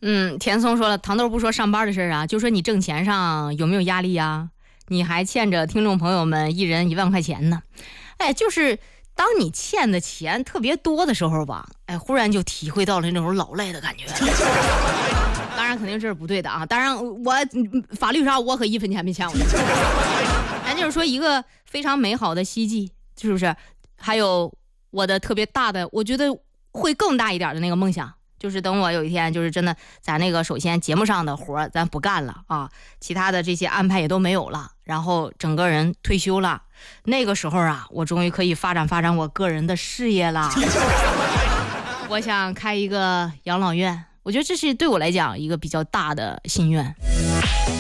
田松说了，糖豆不说上班的事啊，就说你挣钱上有没有压力啊？你还欠着听众朋友们一人1万块钱呢。哎，就是当你欠的钱特别多的时候吧，哎，忽然就体会到了那种老赖的感觉。当然肯定这是不对的啊，当然我法律上我可1分钱没欠我。咱就是说一个非常美好的希冀，是不是？还有我的特别大的，我觉得会更大一点的那个梦想，就是等我有一天就是真的咱那个首先节目上的活咱不干了啊，其他的这些安排也都没有了，然后整个人退休了，那个时候啊，我终于可以发展我个人的事业了。我想开一个养老院，我觉得这是对我来讲一个比较大的心愿。